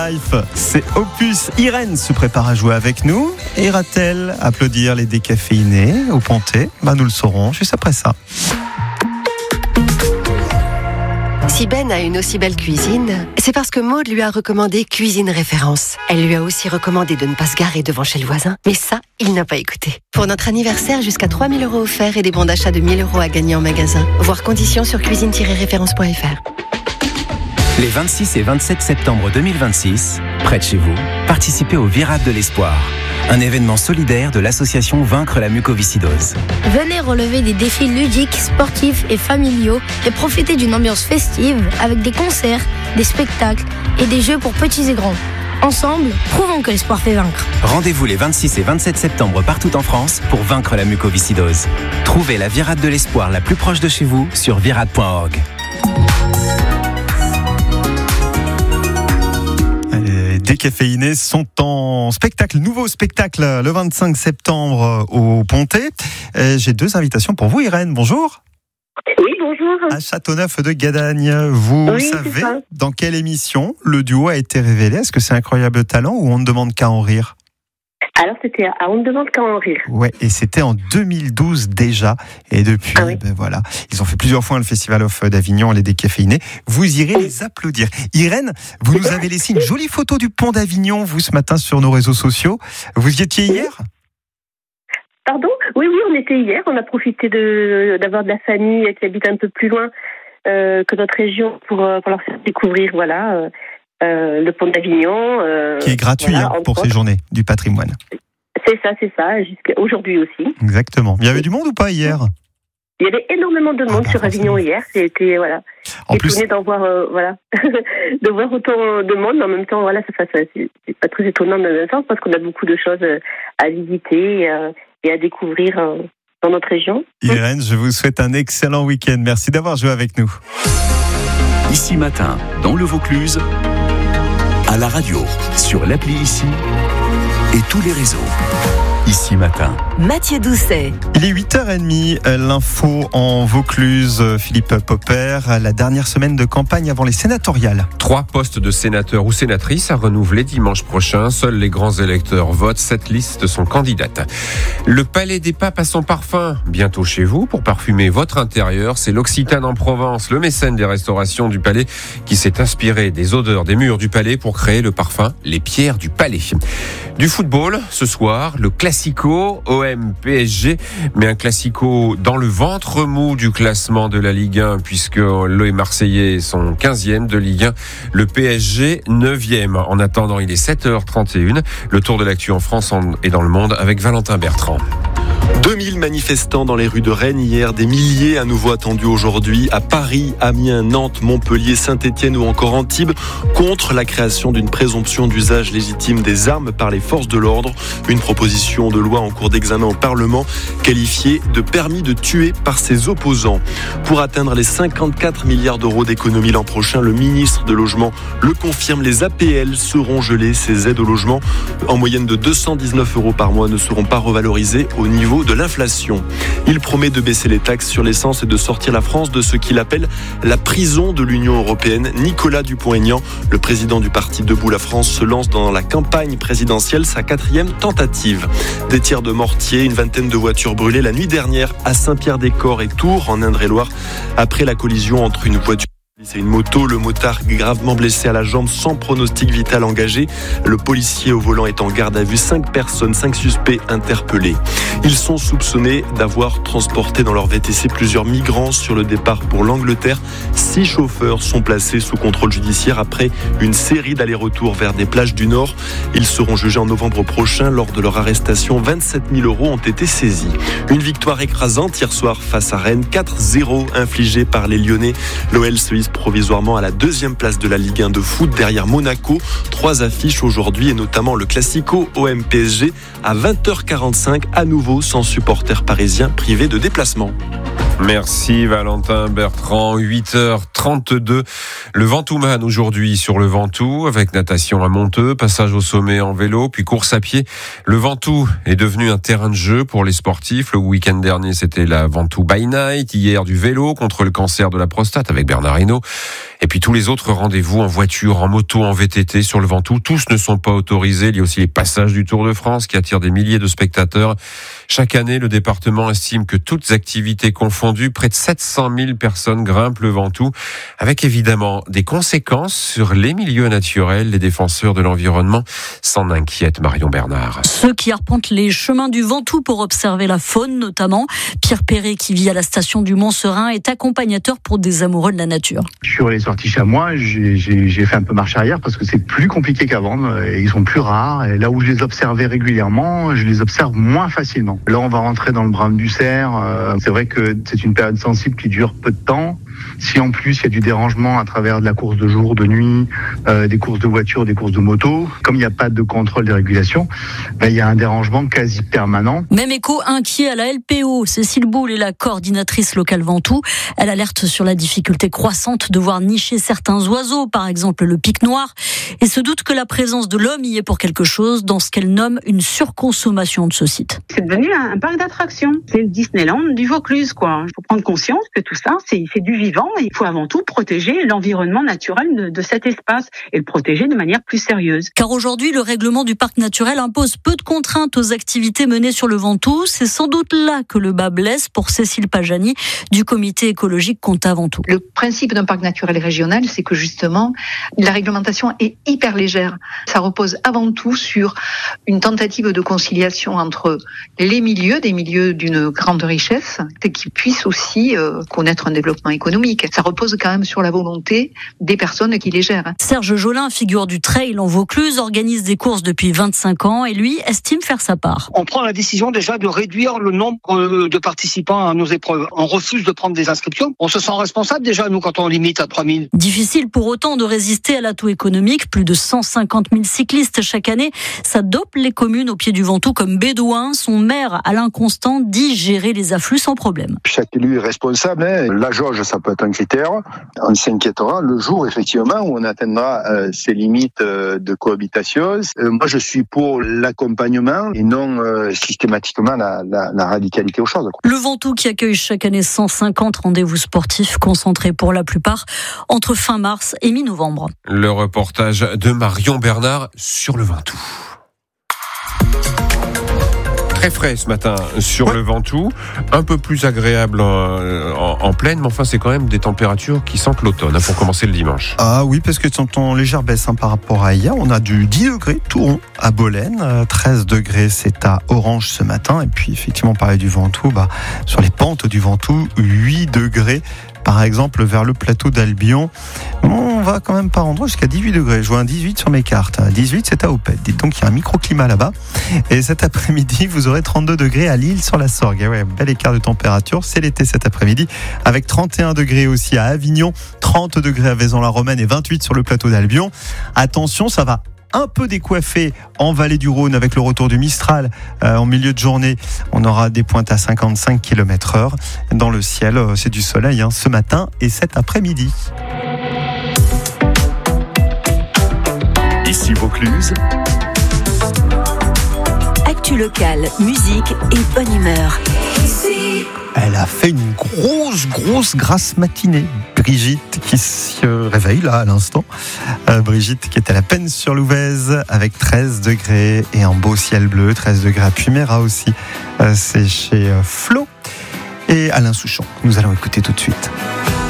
Life, c'est Opus. Irène se prépare à jouer avec nous. Ira-t-elle applaudir les décaféinés au Pontet ? Nous le saurons juste après ça. Si Ben a une aussi belle cuisine, c'est parce que Maud lui a recommandé Cuisine Référence. Elle lui a aussi recommandé de ne pas se garer devant chez le voisin. Mais ça, il n'a pas écouté. Pour notre anniversaire, jusqu'à 3 000 € offerts et des bons d'achat de 1 000 € à gagner en magasin. Voir conditions sur cuisine-référence.fr. Les 26 et 27 septembre 2026, près de chez vous, participez au Virade de l'Espoir, un événement solidaire de l'association Vaincre la mucoviscidose. Venez relever des défis ludiques, sportifs et familiaux et profiter d'une ambiance festive avec des concerts, des spectacles et des jeux pour petits et grands. Ensemble, prouvons que l'espoir fait vaincre. Rendez-vous les 26 et 27 septembre partout en France pour vaincre la mucoviscidose. Trouvez la Virade de l'Espoir la plus proche de chez vous sur virade.org. Les décaféinés sont en spectacle, nouveau spectacle le 25 septembre au Pontet. J'ai 2 invitations pour vous, Irène. Bonjour. Oui, bonjour. À Châteauneuf de Gadagne, vous savez dans quelle émission le duo a été révélé ? Est-ce que c'est Incroyable Talent ou On ne demande qu'à en rire ? Alors, c'était à On ne demande qu'à en rire. Ouais, et c'était en 2012 déjà. Et depuis, voilà, ils ont fait plusieurs fois le Festival of d'Avignon, les décaféinés. Vous irez les applaudir. Irène, vous nous avez laissé une jolie photo du pont d'Avignon, vous, ce matin, sur nos réseaux sociaux. Vous y étiez hier ? Pardon ? Oui, on était hier. On a profité d'avoir de la famille qui habite un peu plus loin que notre région pour leur faire découvrir, le pont d'Avignon. Qui est gratuit pour ces journées du patrimoine. C'est ça, jusqu'à aujourd'hui aussi. Exactement. Il y avait du monde ou pas hier ? Il y avait énormément de monde sur Avignon hier. C'était En plus, étonné d'en voir de voir autant de monde, mais en même temps c'est pas très étonnant dans un sens parce qu'on a beaucoup de choses à visiter et à découvrir dans notre région. Irène, je vous souhaite un excellent week-end. Merci d'avoir joué avec nous. Ici Matin, dans le Vaucluse, à la radio, sur l'appli Ici et tous les réseaux. Ici Matin. Mathieu Doucet. Il est 8h30, l'info en Vaucluse. Philippe Popper, la dernière semaine de campagne avant les sénatoriales. 3 postes de sénateurs ou sénatrices à renouveler dimanche prochain. Seuls les grands électeurs votent. 7 listes sont candidates. Le Palais des Papes a son parfum bientôt chez vous pour parfumer votre intérieur. C'est l'Occitane en Provence, le mécène des restaurations du Palais, qui s'est inspiré des odeurs des murs du Palais pour créer le parfum Les Pierres du Palais. Du football, ce soir, le classico OM-PSG, mais un classico dans le ventre mou du classement de la Ligue 1, puisque les Marseillais sont 15e de Ligue 1, le PSG 9e. En attendant, il est 7h31. Le tour de l'actu en France et dans le monde avec Valentin Bertrand. 2000 manifestants dans les rues de Rennes hier, des milliers à nouveau attendus aujourd'hui à Paris, Amiens, Nantes, Montpellier, Saint-Étienne ou encore Antibes contre la création d'une présomption d'usage légitime des armes par les forces de l'ordre. Une proposition de loi en cours d'examen au Parlement qualifiée de permis de tuer par ses opposants. Pour atteindre les 54 milliards d'euros d'économie l'an prochain, le ministre de Logement le confirme, les APL seront gelées. Ces aides au logement en moyenne de 219 € par mois ne seront pas revalorisées au niveau de l'inflation. Il promet de baisser les taxes sur l'essence et de sortir la France de ce qu'il appelle la prison de l'Union européenne. Nicolas Dupont-Aignan, le président du parti Debout la France, se lance dans la campagne présidentielle, sa 4e tentative. Des tirs de mortier, une vingtaine de voitures brûlées la nuit dernière à Saint-Pierre-des-Corps et Tours, en Indre-et-Loire, après la collision entre une voiture et une moto. Le motard gravement blessé à la jambe sans pronostic vital engagé. Le policier au volant est en garde à vue. 5 personnes, 5 suspects interpellés. Ils sont soupçonnés d'avoir transporté dans leur VTC plusieurs migrants sur le départ pour l'Angleterre. 6 chauffeurs sont placés sous contrôle judiciaire après une série d'allers-retours vers des plages du Nord. Ils seront jugés en novembre prochain. Lors de leur arrestation, 27 000 € ont été saisis. Une victoire écrasante hier soir face à Rennes. 4-0 infligée par les Lyonnais. L'OL se hisse provisoirement à la 2e place de la Ligue 1 de foot derrière Monaco. 3 affiches aujourd'hui et notamment le classico OM-PSG à 20h45, à nouveau sans supporters parisiens privés de déplacement. Merci Valentin Bertrand, 8h32. Le Ventouman aujourd'hui sur le Ventoux, avec natation à Monteux, passage au sommet en vélo, puis course à pied. Le Ventoux est devenu un terrain de jeu pour les sportifs. Le week-end dernier, c'était la Ventoux by Night. Hier, du vélo contre le cancer de la prostate avec Bernard Hinault. Et puis tous les autres rendez-vous en voiture, en moto, en VTT sur le Ventoux. Tous ne sont pas autorisés. Il y a aussi les passages du Tour de France qui attirent des milliers de spectateurs. Chaque année, le département estime que toutes activités confondues, près de 700 000 personnes grimpent le Ventoux, avec évidemment des conséquences sur les milieux naturels. Les défenseurs de l'environnement s'en inquiètent. Marion Bernard. Ceux qui arpentent les chemins du Ventoux pour observer la faune notamment. Pierre Perret, qui vit à la station du Mont-Serein, est accompagnateur pour des amoureux de la nature. Sur les sorties chamois, j'ai fait un peu marche arrière parce que c'est plus compliqué qu'avant. Ils sont plus rares. Et là où je les observais régulièrement, je les observe moins facilement. Là, on va rentrer dans le brame du cerf. C'est vrai que c'est une période sensible qui dure peu de temps. Si en plus il y a du dérangement à travers de la course de jour, de nuit, des courses de voiture, des courses de moto, comme il n'y a pas de contrôle des régulations, il y a un dérangement quasi permanent. Même écho inquiet à la LPO. Cécile Boulle est la coordinatrice locale Ventoux. Elle alerte sur la difficulté croissante de voir nicher certains oiseaux, par exemple le pic noir, et se doute que la présence de l'homme y est pour quelque chose dans ce qu'elle nomme une surconsommation de ce site. C'est devenu un parc d'attractions. C'est le Disneyland du Vaucluse, quoi. Il faut prendre conscience que tout ça, c'est du vivant. Il faut avant tout protéger l'environnement naturel de cet espace et le protéger de manière plus sérieuse. Car aujourd'hui, le règlement du parc naturel impose peu de contraintes aux activités menées sur le Ventoux. C'est sans doute là que le bas blesse pour Cécile Pajani du comité écologique Comtat Ventoux. Le principe d'un parc naturel régional, c'est que justement, la réglementation est hyper légère. Ça repose avant tout sur une tentative de conciliation entre les milieux, des milieux d'une grande richesse, et qui puissent aussi connaître un développement économique. Ça repose quand même sur la volonté des personnes qui les gèrent. Serge Jolin, figure du trail en Vaucluse, organise des courses depuis 25 ans et lui estime faire sa part. On prend la décision déjà de réduire le nombre de participants à nos épreuves. On refuse de prendre des inscriptions. On se sent responsable déjà, nous, quand on limite à 3000. Difficile pour autant de résister à l'atout économique. Plus de 150 000 cyclistes chaque année. Ça dope les communes au pied du Ventoux comme Bédouin. Son maire, Alain Constant, dit gérer les afflux sans problème. Chaque élu est responsable. La jauge, ça peut être un critère. On s'inquiétera le jour, effectivement, où on atteindra ces limites de cohabitation. Moi, je suis pour l'accompagnement et non systématiquement la radicalité aux choses. Le Ventoux qui accueille chaque année 150 rendez-vous sportifs concentrés pour la plupart entre fin mars et mi-novembre. Le reportage de Marion Bernard sur le Ventoux. Très frais ce matin sur le Ventoux, un peu plus agréable en plaine, mais enfin c'est quand même des températures qui sentent l'automne pour commencer le dimanche. Ah oui, parce que c'est en légère baisse par rapport à hier. On a du 10 degrés tout rond à Bolène, 13 degrés c'est à Orange ce matin, et puis effectivement on parlait du Ventoux, sur les pentes du Ventoux, 8 degrés. Par exemple, vers le plateau d'Albion, on va quand même par endroit jusqu'à 18 degrés. Je vois un 18 sur mes cartes. 18, c'est à Opet. Dites donc, il y a un microclimat là-bas. Et cet après-midi, vous aurez 32 degrés à Lille sur la Sorgue. Et ouais, bel écart de température. C'est l'été cet après-midi. Avec 31 degrés aussi à Avignon, 30 degrés à Vaison-la-Romaine et 28 sur le plateau d'Albion. Attention, ça va un peu décoiffé en vallée du Rhône avec le retour du Mistral en milieu de journée. On aura des pointes à 55 km/h. Dans le ciel, c'est du soleil ce matin et cet après-midi. Ici Vaucluse. Actu locale, musique et bonne humeur. Elle a fait une grosse grasse matinée. Brigitte qui se réveille là à l'instant. Brigitte qui est à la Peine-sur-Louvèze avec 13 degrés et un beau ciel bleu. 13 degrés à Puméra aussi. C'est chez Flo et Alain Souchon. Nous allons écouter tout de suite.